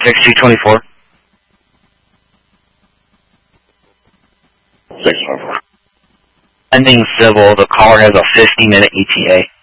6224. 624. Ending civil, the caller has a 50-minute ETA.